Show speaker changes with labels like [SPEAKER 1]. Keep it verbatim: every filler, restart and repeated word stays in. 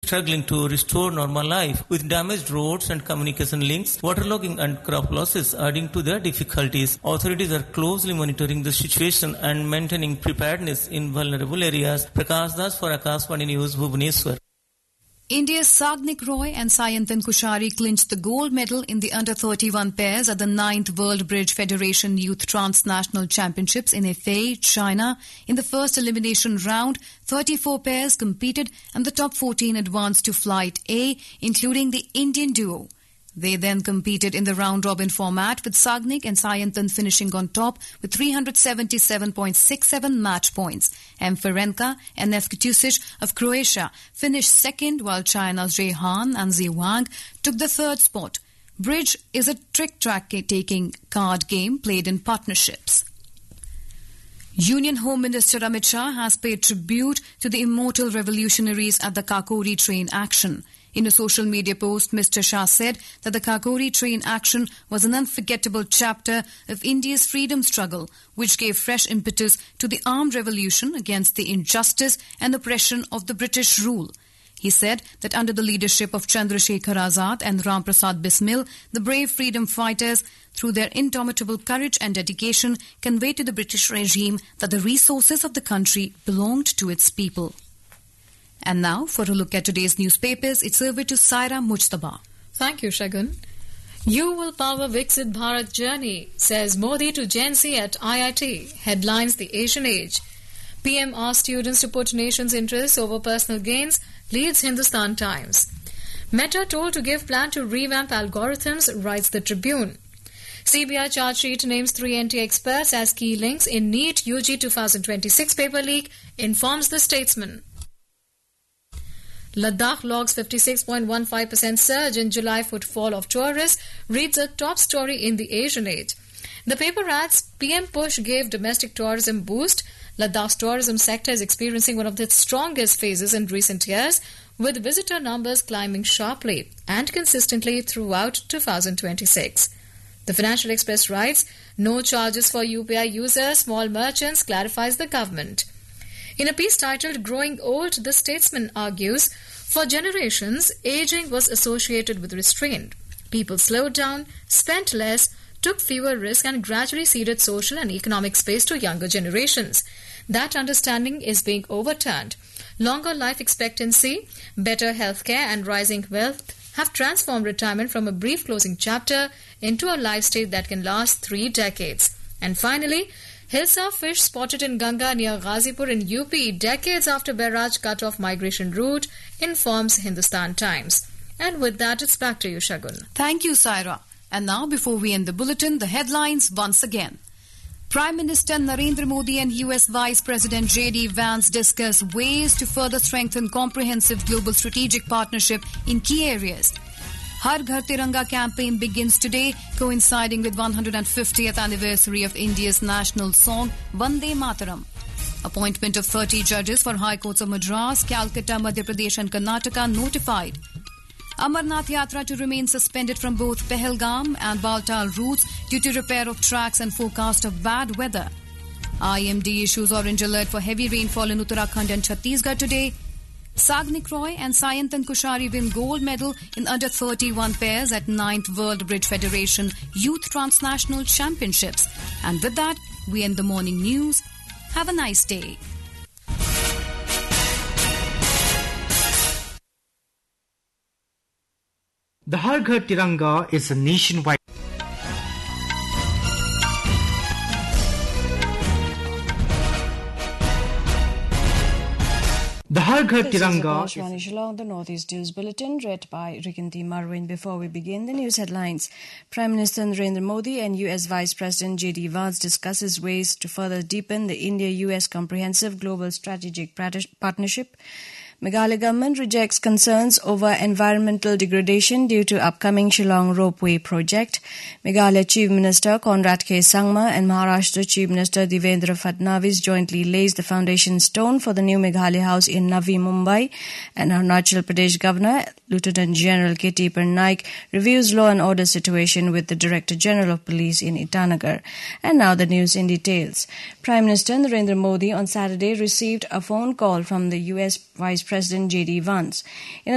[SPEAKER 1] struggling to restore normal life, with damaged roads and communication links, waterlogging and crop losses adding to their difficulties. Authorities are closely monitoring the situation and maintaining preparedness in vulnerable areas. Prakash Das for Akashvani News, Bhubaneswar.
[SPEAKER 2] India's Sagnik Roy and Sayantan Kushari clinched the gold medal in the under thirty-one pairs at the ninth World Bridge Federation Youth Transnational Championships in F A, China. In the first elimination round, thirty-four pairs competed and the top fourteen advanced to Flight A, including the Indian duo. They then competed in the round-robin format, with Sagnik and Sayantan finishing on top with three hundred seventy-seven point six seven match points. M. Ferenca and F. Kutusic of Croatia finished second, while China's Rehan and Zi Wang took the third spot. Bridge is a trick-track-taking card game played in partnerships. Union Home Minister Amit Shah has paid tribute to the immortal revolutionaries at the Kakori train action. In a social media post, Mister Shah said that the Kakori train action was an unforgettable chapter of India's freedom struggle, which gave fresh impetus to the armed revolution against the injustice and oppression of the British rule. He said that under the leadership of Chandrasekhar Azad and Ram Prasad Bismil, the brave freedom fighters, through their indomitable courage and dedication, conveyed to the British regime that the resources of the country belonged to its people. And now, for a look at today's newspapers, it's over to Saira Mujtaba.
[SPEAKER 3] Thank you, Shagun. You will power Viksit Bharat journey, says Modi to Gen Z at I I T. Headlines The Asian Age. P M asks students to put nation's interests over personal gains, leads Hindustan Times. Meta told to give plan to revamp algorithms, writes the Tribune. C B I charge sheet names three N T experts as key links in NEET U G twenty twenty-six paper leak, informs the Statesman. Ladakh logs fifty-six point one five percent surge in July footfall of tourists, reads a top story in the Asian Age. The paper adds, P M push gave domestic tourism boost. Ladakh's tourism sector is experiencing one of its strongest phases in recent years, with visitor numbers climbing sharply and consistently throughout two thousand twenty-six. The Financial Express writes, no charges for U P I users, small merchants, clarifies the government. In a piece titled Growing Old, the Statesman argues, for generations, aging was associated with restraint. People slowed down, spent less, took fewer risks and gradually ceded social and economic space to younger generations. That understanding is being overturned. Longer life expectancy, better healthcare and rising wealth have transformed retirement from a brief closing chapter into a life state that can last three decades. And finally, Hilsa fish spotted in Ganga near Ghazipur in U P decades after barrage cut off migration route, informs Hindustan Times. And with that, it's back to you, Shagun.
[SPEAKER 2] Thank you, Saira. And now, before we end the bulletin, the headlines once again. Prime Minister Narendra Modi and U S Vice President J D Vance discuss ways to further strengthen comprehensive global strategic partnership in key areas. Har Ghar Tiranga campaign begins today, coinciding with one hundred fiftieth anniversary of India's national song Vande Mataram. Appointment of thirty judges for High Courts of Madras, Calcutta, Madhya Pradesh and Karnataka notified. Amarnath Yatra to remain suspended from both Pahalgam and Baltal routes due to repair of tracks and forecast of bad weather. I M D issues orange alert for heavy rainfall in Uttarakhand and Chhattisgarh today. Sagnik Roy and Sayantan Kushari win gold medal in under thirty-one pairs at ninth World Bridge Federation Youth Transnational Championships. And with that, we end the morning news. Have a nice day.
[SPEAKER 4] The Har Ghar Tiranga is a nationwide The Har Ghar Tiranga
[SPEAKER 5] This is Akashvani Shillong, the Northeast News Bulletin, read by Rikinti Marwin. Before we begin, the news headlines. Prime Minister Narendra Modi and U S Vice President J D Vance discusses ways to further deepen the India-U S Comprehensive Global Strategic Partnership. Meghalaya government rejects concerns over environmental degradation due to upcoming Shillong ropeway project. Meghalaya Chief Minister Conrad K. Sangma and Maharashtra Chief Minister Devendra Fadnavis jointly laid the foundation stone for the new Meghalaya House in Navi Mumbai. And Arunachal Pradesh Governor Lieutenant General K T Parnaik reviews law and order situation with the Director General of Police in Itanagar. And now the news in details. Prime Minister Narendra Modi on Saturday received a phone call from the U S Vice President J D Vance. In a